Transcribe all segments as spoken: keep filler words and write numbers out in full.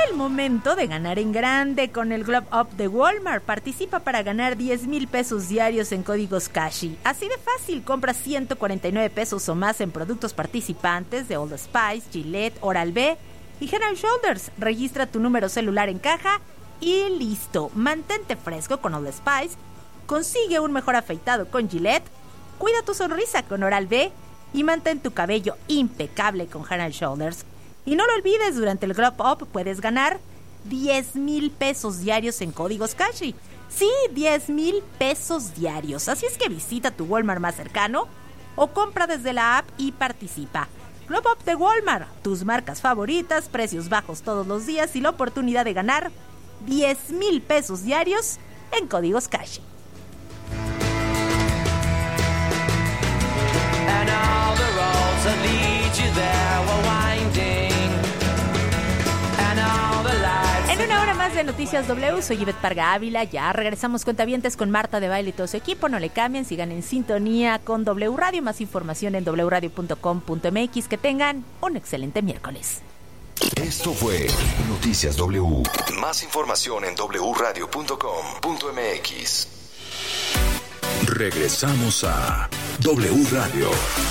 el momento de ganar en grande con el Globe Up de Walmart. Participa para ganar diez mil pesos diarios en códigos Kashi. Así de fácil, compra ciento cuarenta y nueve pesos o más en productos participantes de Old Spice, Gillette, Oral-B y Head and Shoulders. Registra tu número celular en caja y listo. Mantente fresco con Old Spice, consigue un mejor afeitado con Gillette, cuida tu sonrisa con Oral-B y mantén tu cabello impecable con Head and Shoulders. Y no lo olvides, durante el Globe Up puedes ganar diez mil pesos diarios en códigos Kashi. Sí, diez mil pesos diarios. Así es que visita tu Walmart más cercano o compra desde la app y participa. Globe Up de Walmart, tus marcas favoritas, precios bajos todos los días y la oportunidad de ganar diez mil pesos diarios en códigos Kashi. And all the roads that lead you there were winding. And all the lights. En una hora más de Noticias W, soy Ivette Parga Ávila. Ya regresamos cuentavientes con Marta de Baile y todo su equipo. No le cambien, sigan en sintonía con W Radio. Más información en doble u radio punto com punto m x. Que tengan un excelente miércoles. Esto fue Noticias W. Más información en doble u radio punto com punto m x. Regresamos a W Radio.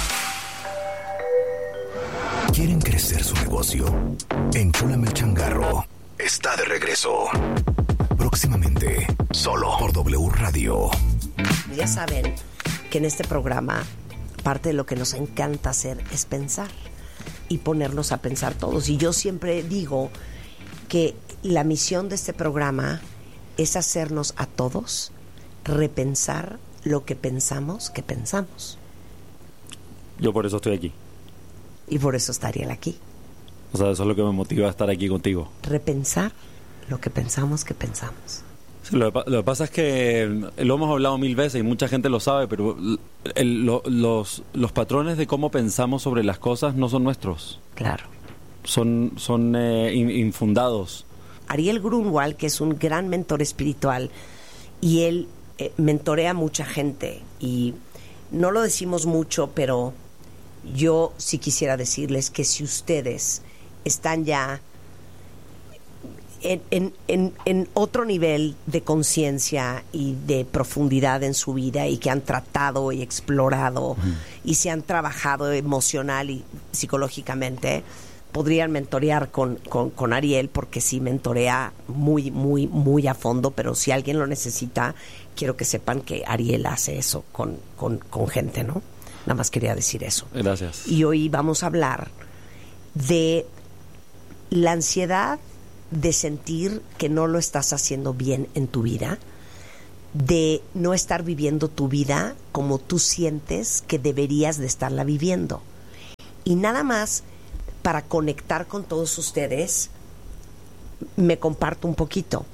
¿Quieren crecer su negocio? Enchúlame el changarro. Está de regreso. Próximamente, solo por W Radio. Ya saben que en este programa parte de lo que nos encanta hacer es pensar y ponernos a pensar todos. Y yo siempre digo que la misión de este programa es hacernos a todos repensar lo que pensamos que pensamos. Yo por eso estoy aquí. Y por eso estaría él aquí. O sea, eso es lo que me motiva a estar aquí contigo. Repensar lo que pensamos que pensamos. Sí, lo, que, lo que pasa es que lo hemos hablado mil veces y mucha gente lo sabe, pero el, lo, los, los patrones de cómo pensamos sobre las cosas no son nuestros. Claro. Son, son eh, infundados. Ariel Grunwald, que es un gran mentor espiritual, y él eh, mentorea a mucha gente, y no lo decimos mucho, pero yo sí quisiera decirles que si ustedes están ya en, en, en, en otro nivel de conciencia y de profundidad en su vida, y que han tratado y explorado uh-huh. y se han trabajado emocional y psicológicamente, podrían mentorear con, con, con Ariel, porque sí mentorea muy, muy, muy a fondo. Pero si alguien lo necesita, quiero que sepan que Ariel hace eso con, con, con gente, ¿no? Nada más quería decir eso. Gracias. Y hoy vamos a hablar de la ansiedad de sentir que no lo estás haciendo bien en tu vida, de no estar viviendo tu vida como tú sientes que deberías de estarla viviendo. Y nada más para conectar con todos ustedes, me comparto un poquito.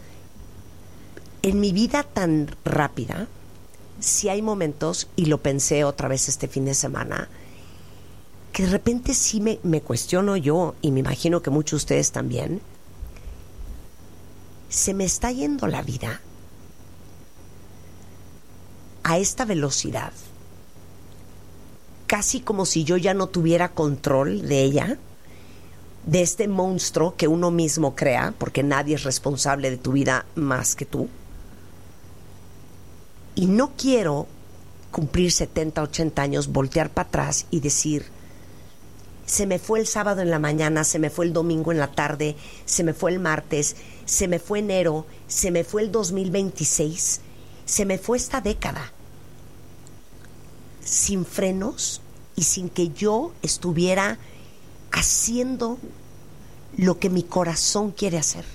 En mi vida tan rápida, sí hay momentos, y lo pensé otra vez este fin de semana, que de repente sí me, me cuestiono yo, y me imagino que muchos de ustedes también, se me está yendo la vida a esta velocidad, casi como si yo ya no tuviera control de ella, de este monstruo que uno mismo crea, porque nadie es responsable de tu vida más que tú. Y no quiero cumplir setenta, ochenta años, voltear para atrás y decir, se me fue el sábado en la mañana, se me fue el domingo en la tarde, se me fue el martes, se me fue enero, se me fue el dos mil veintiséis, se me fue esta década, sin frenos y sin que yo estuviera haciendo lo que mi corazón quiere hacer.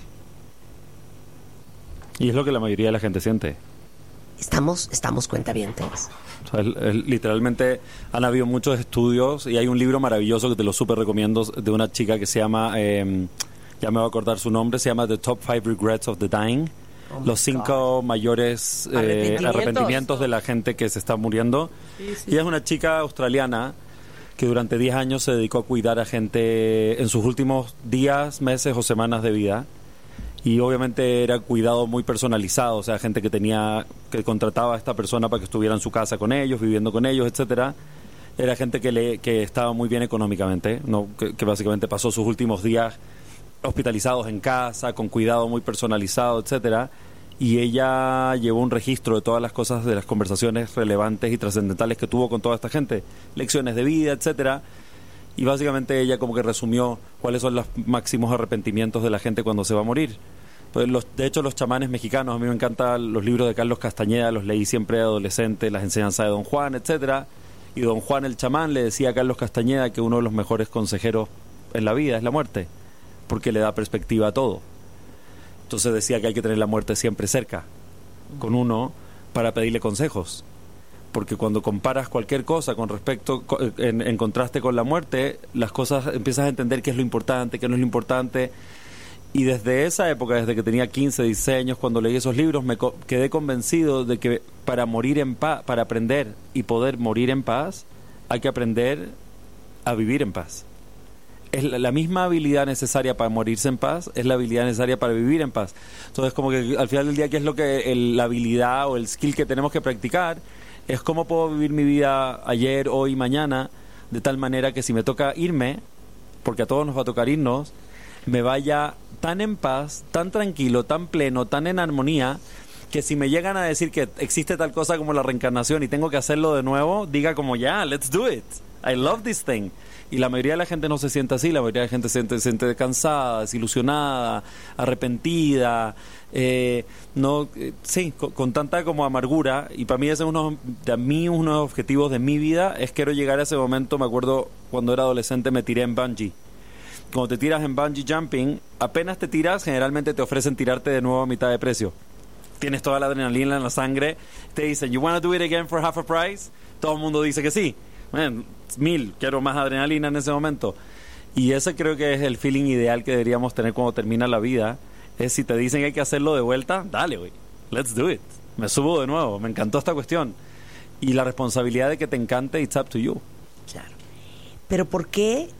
Y es lo que la mayoría de la gente siente. Estamos, estamos cuentavientes. O sea, el, el, literalmente han habido muchos estudios, y hay un libro maravilloso que te lo súper recomiendo, de una chica que se llama, eh, ya me voy a acordar su nombre, se llama The Top Five Regrets of the Dying. Oh, los cinco God. mayores eh, arrepentimientos. arrepentimientos de la gente que se está muriendo. Sí, sí. Y es una chica australiana que durante diez años se dedicó a cuidar a gente en sus últimos días, meses o semanas de vida. Y obviamente era cuidado muy personalizado, o sea, gente que tenía, que contrataba a esta persona para que estuviera en su casa con ellos, viviendo con ellos, etcétera. Era gente que le que estaba muy bien económicamente, no que, que básicamente pasó sus últimos días hospitalizados en casa, con cuidado muy personalizado, etcétera. Y ella llevó un registro de todas las cosas, de las conversaciones relevantes y trascendentales que tuvo con toda esta gente, lecciones de vida, etcétera. Y básicamente ella como que resumió cuáles son los máximos arrepentimientos de la gente cuando se va a morir. Pues los, de hecho, los chamanes mexicanos, a mí me encantan los libros de Carlos Castañeda, los leí siempre de adolescente, las enseñanzas de Don Juan, etcétera. Y Don Juan el chamán le decía a Carlos Castañeda que uno de los mejores consejeros en la vida es la muerte, porque le da perspectiva a todo. Entonces decía que hay que tener la muerte siempre cerca, con uno, para pedirle consejos. Porque cuando comparas cualquier cosa con respecto, en, en contraste con la muerte, las cosas empiezas a entender qué es lo importante, qué no es lo importante. Y desde esa época, desde que tenía quince, dieciséis años, cuando leí esos libros, me co- quedé convencido de que para morir en paz, para aprender y poder morir en paz, hay que aprender a vivir en paz. Es la, la misma habilidad necesaria para morirse en paz, es la habilidad necesaria para vivir en paz. Entonces, como que al final del día, ¿qué es lo que el, la habilidad o el skill que tenemos que practicar? Es cómo puedo vivir mi vida ayer, hoy, mañana, de tal manera que si me toca irme, porque a todos nos va a tocar irnos, me vaya tan en paz, tan tranquilo, tan pleno, tan en armonía, que si me llegan a decir que existe tal cosa como la reencarnación y tengo que hacerlo de nuevo, diga como ya, yeah, let's do it. I love this thing. Y la mayoría de la gente no se siente así, la mayoría de la gente se siente, se siente cansada, desilusionada, arrepentida, eh, no, eh, sí, con, con tanta como amargura. Y para mí ese es uno de mí uno de los objetivos de mi vida, es quiero llegar a ese momento. Me acuerdo cuando era adolescente me tiré en bungee. Cuando te tiras en bungee jumping, apenas te tiras, generalmente te ofrecen tirarte de nuevo a mitad de precio. Tienes toda la adrenalina en la sangre, te dicen, you wanna do it again for half a price? Todo el mundo dice que sí. Man, mil, quiero más adrenalina en ese momento. Y ese creo que es el feeling ideal que deberíamos tener cuando termina la vida. Es si te dicen que hay que hacerlo de vuelta, dale, güey, let's do it. Me subo de nuevo, me encantó esta cuestión. Y la responsabilidad de que te encante, it's up to you. Claro. Pero ¿por qué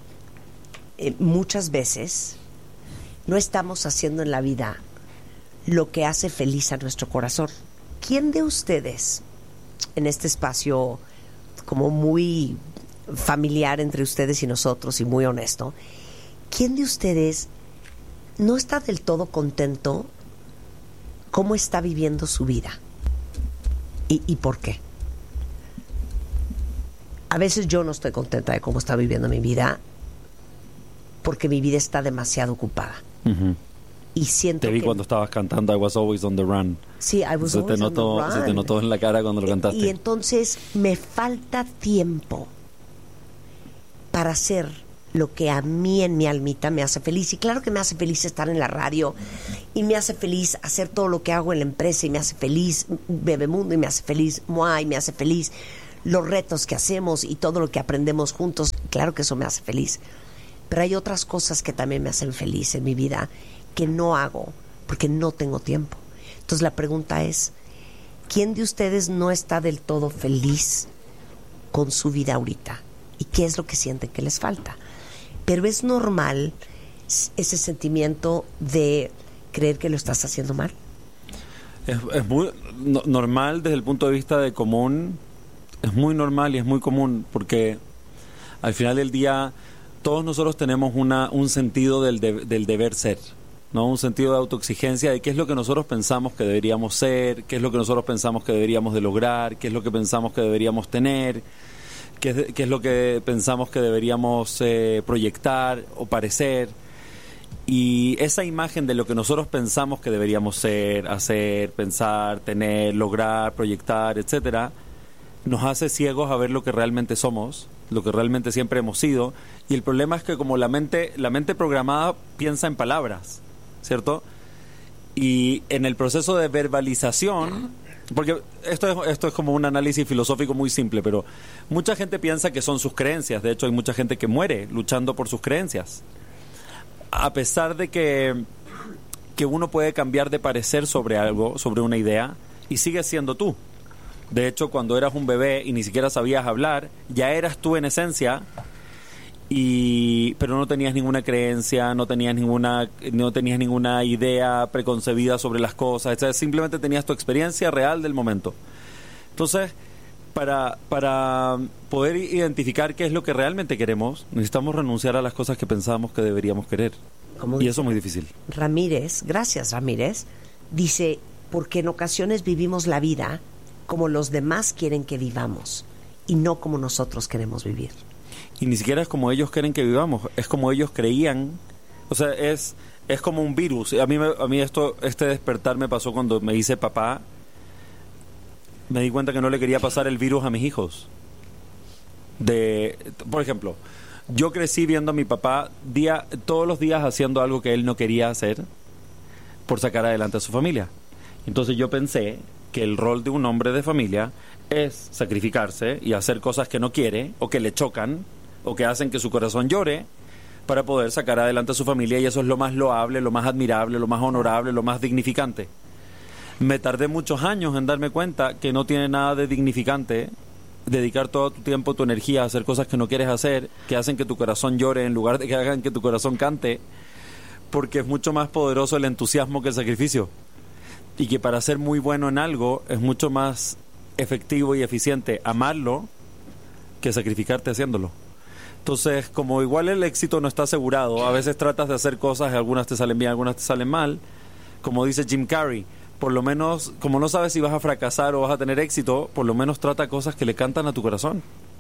eh, muchas veces no estamos haciendo en la vida lo que hace feliz a nuestro corazón? ¿Quién de ustedes, en este espacio como muy familiar entre ustedes y nosotros y muy honesto, quién de ustedes no está del todo contento cómo está viviendo su vida? ¿Y, y por qué? A veces yo no estoy contenta de cómo está viviendo mi vida porque mi vida está demasiado ocupada. Uh-huh. Y siento te vi que, cuando estabas cantando I Was Always on the Run. Sí, I was se always te notó, on the run. Se te notó en la cara cuando lo cantaste. Y entonces me falta tiempo para hacer lo que a mí en mi almita me hace feliz. Y claro que me hace feliz estar en la radio, y me hace feliz hacer todo lo que hago en la empresa, y me hace feliz Bebemundo, y me hace feliz Mua, y me hace feliz los retos que hacemos y todo lo que aprendemos juntos. Claro que eso me hace feliz. Pero hay otras cosas que también me hacen feliz en mi vida que no hago porque no tengo tiempo. Entonces la pregunta es, ¿quién de ustedes no está del todo feliz con su vida ahorita? ¿Y qué es lo que sienten que les falta? Pero es normal ese sentimiento de creer que lo estás haciendo mal. Es, es muy no, normal desde el punto de vista de común. Es muy normal y es muy común porque al final del día todos nosotros tenemos una, un sentido del, de, del deber ser, ¿no? Un sentido de autoexigencia de qué es lo que nosotros pensamos que deberíamos ser, qué es lo que nosotros pensamos que deberíamos de lograr, qué es lo que pensamos que deberíamos tener, qué es, qué es lo que pensamos que deberíamos eh, proyectar o parecer. Y esa imagen de lo que nosotros pensamos que deberíamos ser, hacer, pensar, tener, lograr, proyectar, etcétera, nos hace ciegos a ver lo que realmente somos, lo que realmente siempre hemos sido. Y el problema es que como la mente, la mente programada piensa en palabras, ¿cierto? Y en el proceso de verbalización, porque esto es, esto es como un análisis filosófico muy simple, pero mucha gente piensa que son sus creencias. De hecho, hay mucha gente que muere luchando por sus creencias. A pesar de que, que uno puede cambiar de parecer sobre algo, sobre una idea, y sigues siendo tú. De hecho, cuando eras un bebé y ni siquiera sabías hablar, ya eras tú en esencia, y pero no tenías ninguna creencia, no tenías ninguna no tenías ninguna idea preconcebida sobre las cosas, etcétera. Simplemente tenías tu experiencia real del momento. Entonces, para para poder identificar qué es lo que realmente queremos, necesitamos renunciar a las cosas que pensábamos que deberíamos querer. Como Y dice eso es muy difícil. Ramírez, gracias Ramírez, dice, porque en ocasiones vivimos la vida como los demás quieren que vivamos y no como nosotros queremos vivir. Y ni siquiera es como ellos quieren que vivamos, es como ellos creían. O sea, es, es como un virus. A mí, me, a mí esto, este despertar me pasó cuando me hice papá. Me di cuenta que no le quería pasar el virus a mis hijos. De, por ejemplo, yo crecí viendo a mi papá día, todos los días haciendo algo que él no quería hacer por sacar adelante a su familia. Entonces yo pensé que el rol de un hombre de familia es sacrificarse y hacer cosas que no quiere o que le chocan o que hacen que su corazón llore para poder sacar adelante a su familia, y eso es lo más loable, lo más admirable, lo más honorable, lo más dignificante. Me tardé muchos años en darme cuenta que no tiene nada de dignificante dedicar todo tu tiempo, tu energía a hacer cosas que no quieres hacer, que hacen que tu corazón llore en lugar de que hagan que tu corazón cante, porque es mucho más poderoso el entusiasmo que el sacrificio, y que para ser muy bueno en algo es mucho más efectivo y eficiente amarlo que sacrificarte haciéndolo. Entonces, como igual el éxito no está asegurado, a veces tratas de hacer cosas y algunas te salen bien, algunas te salen mal. Como dice Jim Carrey, por lo menos, como no sabes si vas a fracasar o vas a tener éxito, por lo menos trata cosas que le cantan a tu corazón.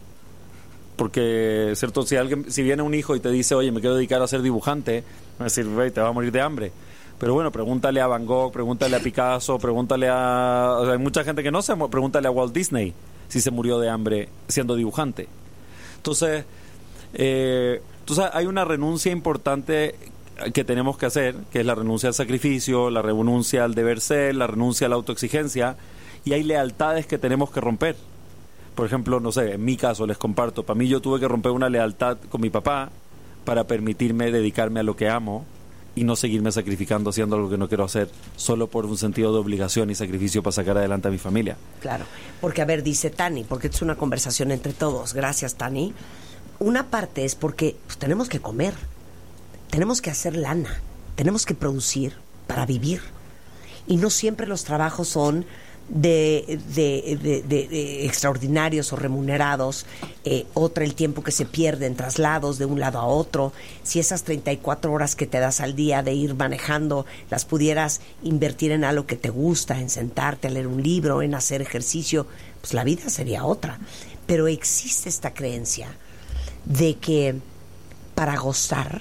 Porque, cierto, si alguien, si viene un hijo y te dice, oye, me quiero dedicar a ser dibujante, va a decir, "Wey, te vas a morir de hambre". Pero bueno, pregúntale a Van Gogh, pregúntale a Picasso, pregúntale a... O sea, hay mucha gente que no se... Pregúntale a Walt Disney si se murió de hambre siendo dibujante. Entonces, eh, entonces hay una renuncia importante que tenemos que hacer, que es la renuncia al sacrificio, la renuncia al deber ser, la renuncia a la autoexigencia, y hay lealtades que tenemos que romper. Por ejemplo, no sé, en mi caso les comparto, para mí yo tuve que romper una lealtad con mi papá para permitirme dedicarme a lo que amo y no seguirme sacrificando haciendo algo que no quiero hacer solo por un sentido de obligación y sacrificio para sacar adelante a mi familia. Claro, porque a ver, dice Tani, porque es una conversación entre todos, gracias Tani. Una parte es porque pues, tenemos que comer, tenemos que hacer lana, tenemos que producir para vivir, y no siempre los trabajos son de, de, de, de, de extraordinarios o remunerados. Eh, otra, el tiempo que se pierde en traslados de un lado a otro. Si esas treinta y cuatro horas que te das al día de ir manejando las pudieras invertir en algo que te gusta, en sentarte a leer un libro, en hacer ejercicio, pues la vida sería otra. Pero existe esta creencia de que para gozar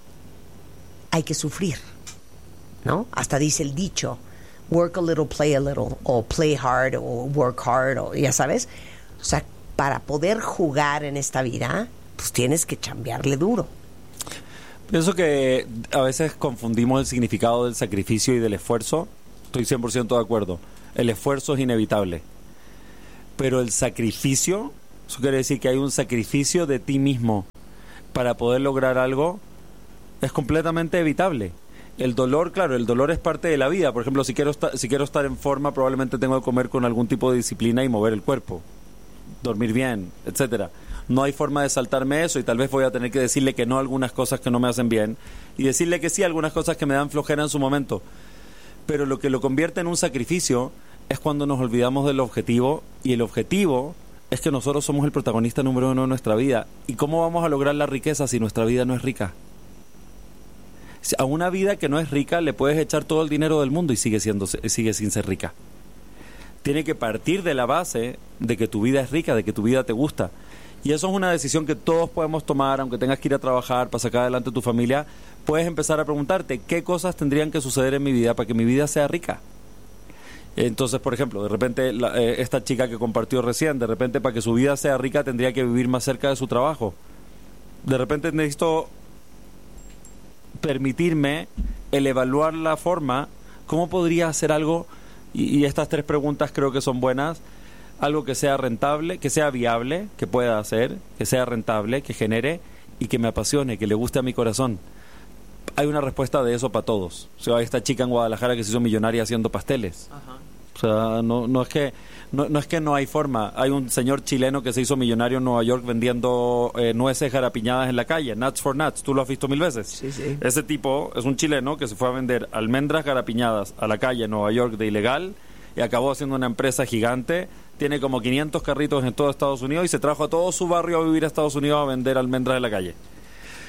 hay que sufrir, ¿no? Hasta dice el dicho, work a little, play a little, o play hard, o work hard, o ya sabes. O sea, para poder jugar en esta vida, pues tienes que chambearle duro. Pienso que a veces confundimos el significado del sacrificio y del esfuerzo. Estoy cien por ciento de acuerdo. El esfuerzo es inevitable. Pero el sacrificio, eso quiere decir que hay un sacrificio de ti mismo para poder lograr algo, es completamente evitable. El dolor, claro, el dolor es parte de la vida. Por ejemplo, si quiero estar, si quiero estar en forma, probablemente tengo que comer con algún tipo de disciplina y mover el cuerpo, dormir bien, etcétera. No hay forma de saltarme eso, y tal vez voy a tener que decirle que no a algunas cosas que no me hacen bien y decirle que sí a algunas cosas que me dan flojera en su momento. Pero lo que lo convierte en un sacrificio es cuando nos olvidamos del objetivo, y el objetivo es que nosotros somos el protagonista número uno de nuestra vida. ¿Y cómo vamos a lograr la riqueza si nuestra vida no es rica? A una vida que no es rica le puedes echar todo el dinero del mundo y sigue siendo, sigue sin ser rica. Tiene que partir de la base de que tu vida es rica, de que tu vida te gusta. Y eso es una decisión que todos podemos tomar, aunque tengas que ir a trabajar para sacar adelante tu familia. Puedes empezar a preguntarte qué cosas tendrían que suceder en mi vida para que mi vida sea rica. Entonces, por ejemplo, de repente la, eh, esta chica que compartió recién, de repente para que su vida sea rica tendría que vivir más cerca de su trabajo. De repente necesito permitirme el evaluar la forma, cómo podría hacer algo, y, y estas tres preguntas creo que son buenas, algo que sea rentable, que sea viable, que pueda hacer, que sea rentable, que genere y que me apasione, que le guste a mi corazón. Hay una respuesta de eso para todos. O sea, hay esta chica en Guadalajara que se hizo millonaria haciendo pasteles. Ajá. O sea, no, no es que no, no es que no hay forma. Hay un señor chileno que se hizo millonario en Nueva York vendiendo eh, nueces garapiñadas en la calle, nuts for nuts. ¿Tú lo has visto mil veces? Sí, sí. Ese tipo es un chileno que se fue a vender almendras garapiñadas a la calle en Nueva York de ilegal y acabó haciendo una empresa gigante. Tiene como quinientos carritos en todo Estados Unidos y se trajo a todo su barrio a vivir a Estados Unidos a vender almendras en la calle.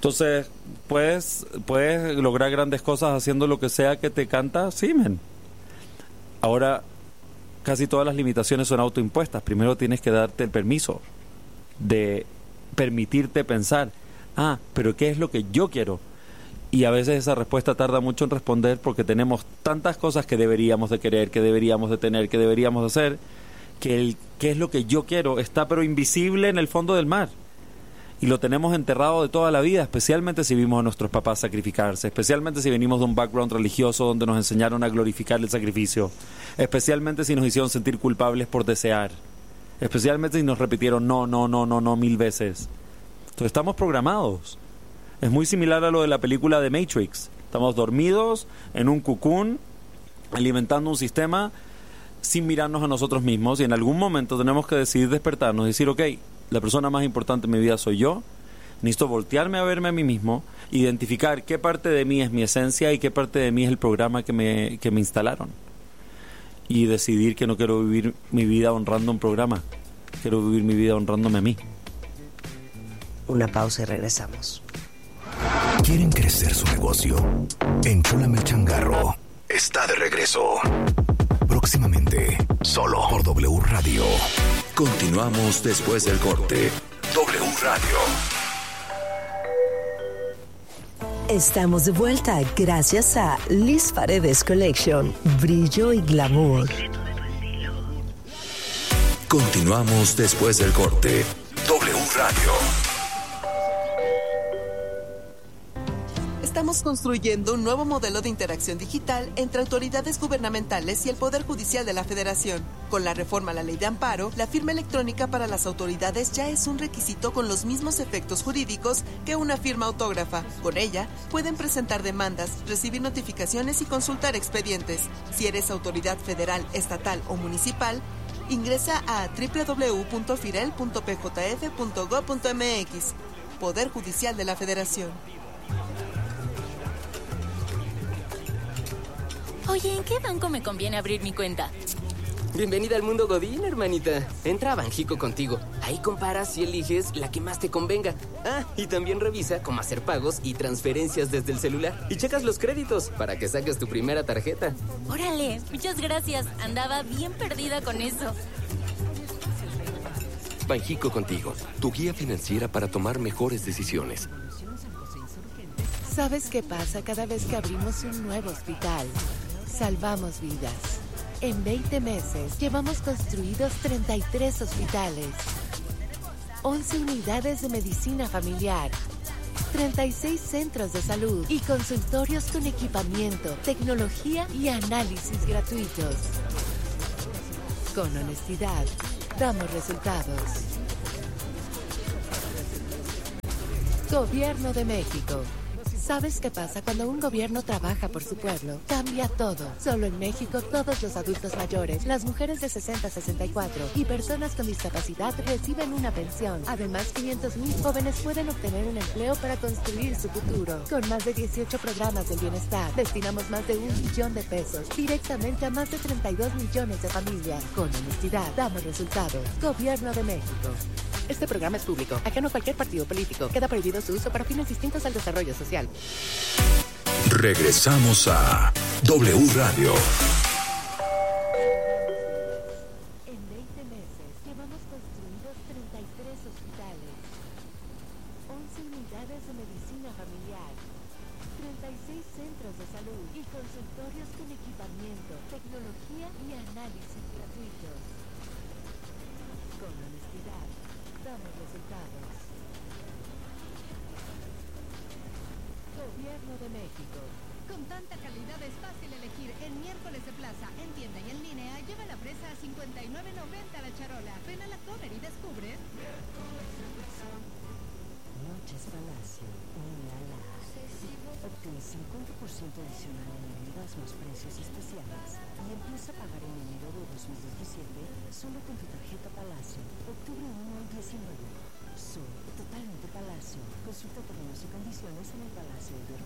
Entonces, ¿puedes, puedes lograr grandes cosas haciendo lo que sea que te canta? Sí, men. Ahora, casi todas las limitaciones son autoimpuestas. Primero tienes que darte el permiso de permitirte pensar, ah, pero ¿qué es lo que yo quiero? Y a veces esa respuesta tarda mucho en responder porque tenemos tantas cosas que deberíamos de querer, que deberíamos de tener, que deberíamos de hacer, que el qué es lo que yo quiero está pero invisible en el fondo del mar. Y lo tenemos enterrado de toda la vida, especialmente si vimos a nuestros papás sacrificarse, especialmente si venimos de un background religioso donde nos enseñaron a glorificar el sacrificio, especialmente si nos hicieron sentir culpables por desear, especialmente si nos repitieron no, no, no, no, no mil veces. Entonces estamos programados. Es muy similar a lo de la película de Matrix. Estamos dormidos en un cocoon, alimentando un sistema sin mirarnos a nosotros mismos, y en algún momento tenemos que decidir despertarnos y decir, ok, la persona más importante en mi vida soy yo, necesito voltearme a verme a mí mismo, identificar qué parte de mí es mi esencia y qué parte de mí es el programa que me, que me instalaron, y decidir que no quiero vivir mi vida honrando un programa, quiero vivir mi vida honrándome a mí. Una pausa y regresamos. ¿Quieren crecer su negocio? Enchúlame el changarro está de regreso. Próximamente, solo por W Radio. Continuamos después del corte. W Radio. Estamos de vuelta gracias a Liz Paredes Collection, brillo y glamour. Continuamos después del corte. W Radio. Estamos construyendo un nuevo modelo de interacción digital entre autoridades gubernamentales y el Poder Judicial de la Federación. Con la reforma a la Ley de Amparo, la firma electrónica para las autoridades ya es un requisito con los mismos efectos jurídicos que una firma autógrafa. Con ella, pueden presentar demandas, recibir notificaciones y consultar expedientes. Si eres autoridad federal, estatal o municipal, ingresa a doble u doble u doble u punto firel punto p j f punto gob punto m x. Poder Judicial de la Federación. Oye, ¿en qué banco me conviene abrir mi cuenta? Bienvenida al mundo Godín, hermanita. Entra a Banjico contigo. Ahí comparas y eliges la que más te convenga. Ah, y también revisa cómo hacer pagos y transferencias desde el celular. Y checas los créditos para que saques tu primera tarjeta. Órale, muchas gracias. Andaba bien perdida con eso. Banjico contigo, tu guía financiera para tomar mejores decisiones. ¿Sabes qué pasa cada vez que abrimos un nuevo hospital? Salvamos vidas. En veinte meses llevamos construidos treinta y tres hospitales, once unidades de medicina familiar, treinta y seis centros de salud y consultorios con equipamiento, tecnología y análisis gratuitos. Con honestidad, damos resultados. Gobierno de México. ¿Sabes qué pasa cuando un gobierno trabaja por su pueblo? Cambia todo. Solo en México, todos los adultos mayores, las mujeres de sesenta a sesenta y cuatro y personas con discapacidad reciben una pensión. Además, quinientos mil jóvenes pueden obtener un empleo para construir su futuro. Con más de dieciocho programas del bienestar, destinamos más de un millón de pesos directamente a más de treinta y dos millones de familias. Con honestidad, damos resultados. Gobierno de México. Este programa es público, ajeno a cualquier partido político. Queda prohibido su uso para fines distintos al desarrollo social. Regresamos a W Radio. En veinte meses llevamos construidos treinta y tres hospitales, once unidades de medicina familiar, treinta y seis centros de salud y consultorios con equipamiento, tecnología y análisis gratuitos. Con honestidad, damos resultados. Gobierno de México. Con tanta calidad es fácil elegir. En miércoles de plaza, en tienda y en línea, lleva la presa a cincuenta y nueve noventa la charola. Ven a la Comer y descubre. Noches Palacio. Ulala. Obtén cincuenta por ciento adicional en bebidas más precios especiales y empieza a pagar en enero de dos mil diecisiete solo con tu tarjeta Palacio. Octubre uno al diecinueve. Soy totalmente Palacio. Consulta términos y condiciones en el palacio de